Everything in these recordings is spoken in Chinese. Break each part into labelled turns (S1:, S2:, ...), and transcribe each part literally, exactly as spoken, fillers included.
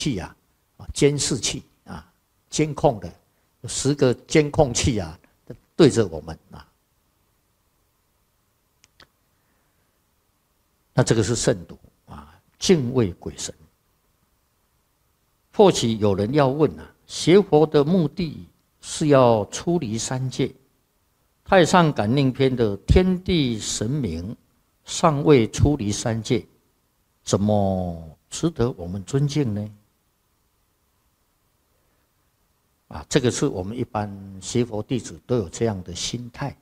S1: 器啊，啊，监视器啊，监控的，有十个监控器啊，对着我们啊。那这个是慎独啊，敬畏鬼神。或许有人要问啊，学佛的目的是要出离三界，《太上感应篇》的天地神明尚未出离三界，怎么值得我们尊敬呢？啊，这个是我们一般学佛弟子都有这样的心态。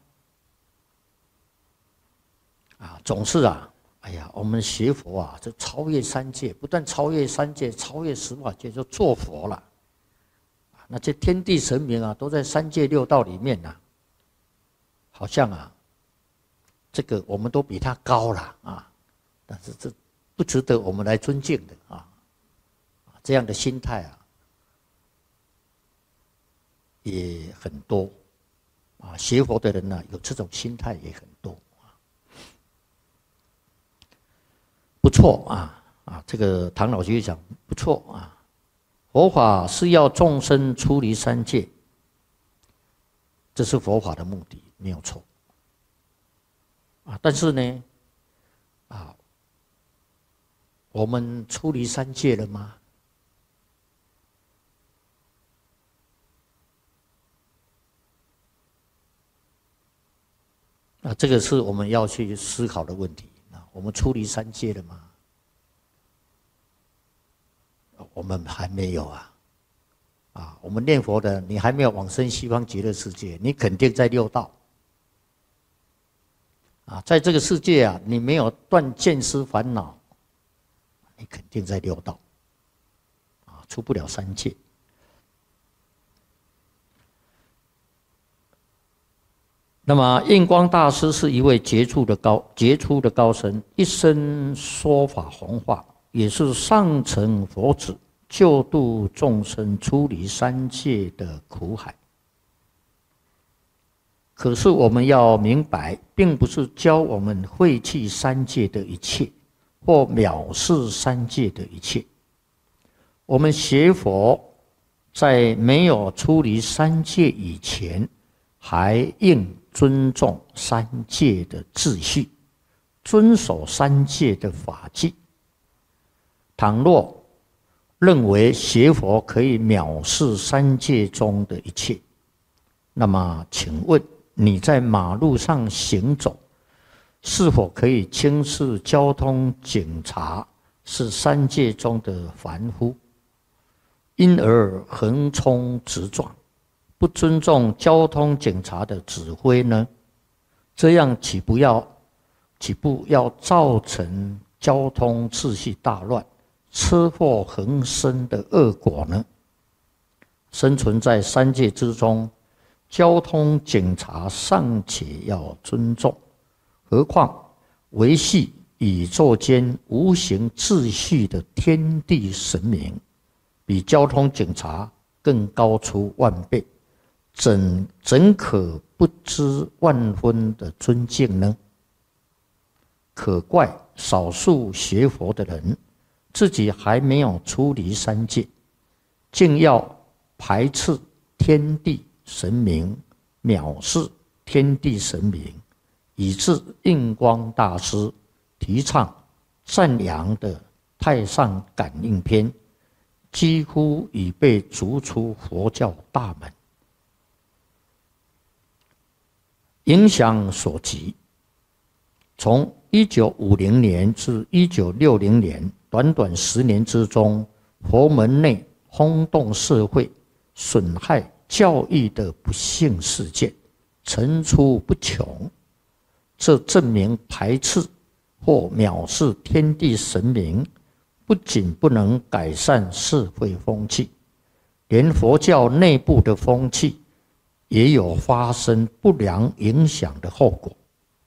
S1: 啊，总是啊，哎呀，我们学佛啊，就超越三界，不但超越三界，超越十法界，就做佛了。那这天地神明啊，都在三界六道里面呐、啊，好像啊，这个我们都比他高了啊，但是这不值得我们来尊敬的啊，这样的心态啊，也很多啊，学佛的人呢、啊，有这种心态也很多。不错啊啊！这个唐老居士讲不错啊，佛法是要众生出离三界，这是佛法的目的，没有错啊。但是呢，啊，我们出离三界了吗？啊，这个是我们要去思考的问题。我们出离三界了吗？我们还没有啊！啊，我们念佛的，你还没有往生西方极乐世界，你肯定在六道。啊，在这个世界啊，你没有断见思烦恼，你肯定在六道。啊，出不了三界。那么印光大师是一位杰出的高杰出的高僧，一生说法弘化，也是上乘佛子，救度众生出离三界的苦海。可是我们要明白，并不是教我们废弃三界的一切，或藐视三界的一切。我们学佛，在没有出离三界以前，还应尊重三界的秩序，遵守三界的法纪。倘若认为学佛可以藐视三界中的一切，那么请问你在马路上行走，是否可以轻视交通警察是三界中的凡夫，因而横冲直撞，不尊重交通警察的指挥呢？这样岂不要岂不要造成交通秩序大乱、车祸横生的恶果呢？生存在三界之中，交通警察尚且要尊重，何况维系宇宙间无形秩序的天地神明，比交通警察更高出万倍，怎怎可不知万分的尊敬呢？可怪少数学佛的人，自己还没有出离三界，竟要排斥天地神明，藐视天地神明，以致印光大师提倡赞扬的《太上感应篇》几乎已被逐出佛教大门。影响所及，从一九五零年至一九六零年短短十年之中，佛门内轰动社会、损害教义的不幸事件层出不穷。这证明排斥或藐视天地神明，不仅不能改善社会风气，连佛教内部的风气也有发生不良影响的后果。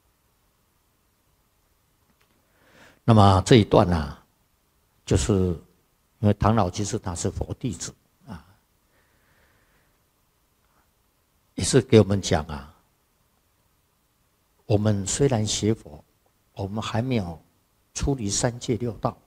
S1: 那么这一段呢、啊，就是因为唐老居士他是佛弟子啊，也是给我们讲啊，我们虽然学佛，我们还没有出离三界六道，